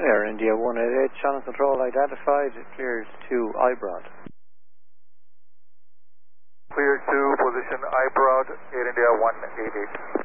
Air India 188, channel control identified, cleared to iBroad. Clear to position iBroad, Air India 188.